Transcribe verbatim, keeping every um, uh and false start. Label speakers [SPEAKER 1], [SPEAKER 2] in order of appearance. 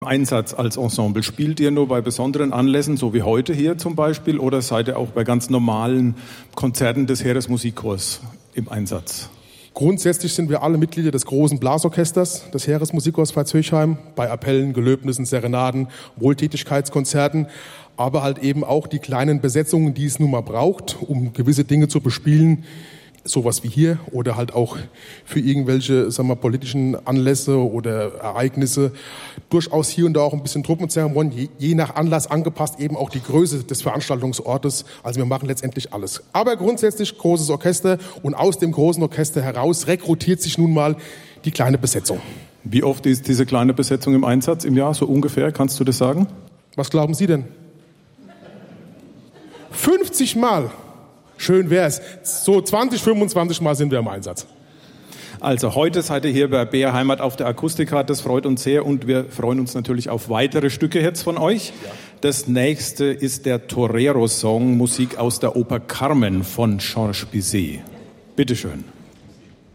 [SPEAKER 1] Einsatz als Ensemble? Spielt ihr nur bei besonderen Anlässen, so wie heute hier zum Beispiel, oder seid ihr auch bei ganz normalen Konzerten des Heeresmusikchors im Einsatz?
[SPEAKER 2] Grundsätzlich sind wir alle Mitglieder des großen Blasorchesters des Heeresmusikchors Pfalz-Höchheim, bei Appellen, Gelöbnissen, Serenaden, Wohltätigkeitskonzerten, aber halt eben auch die kleinen Besetzungen, die es nun mal braucht, um gewisse Dinge zu bespielen, sowas wie hier oder halt auch für irgendwelche, sagen wir, politischen Anlässe oder Ereignisse, durchaus hier und da auch ein bisschen Truppenzeremonien, je, je nach Anlass angepasst, eben auch die Größe des Veranstaltungsortes. Also wir machen letztendlich alles. Aber grundsätzlich großes Orchester, und aus dem großen Orchester heraus rekrutiert sich nun mal die kleine Besetzung.
[SPEAKER 1] Wie oft ist diese kleine Besetzung im Einsatz im Jahr, so ungefähr? Kannst du das sagen?
[SPEAKER 2] Was glauben Sie denn? fünfzig Mal. Schön wär's. So zwanzig, fünfundzwanzig Mal sind wir im Einsatz.
[SPEAKER 1] Also heute seid ihr hier bei B R Heimat auf der Akustika. Das freut uns sehr und wir freuen uns natürlich auf weitere Stücke jetzt von euch. Ja. Das nächste ist der Torero-Song, Musik aus der Oper Carmen von Georges Bizet. Bitteschön.